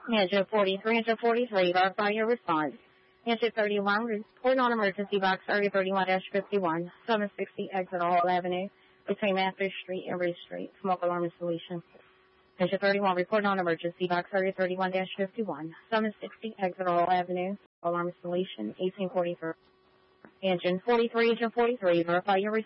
Engine 43, Engine 43, verify your response. Engine 31, report on emergency box area 31-51, 760 exit Hall Avenue, between Matthews Street and Ridge Street, smoke alarm installation. Engine 31, report on emergency box area 31-51, 760 exit Hall Avenue, alarm installation, 1843. Engine 43, verify your response.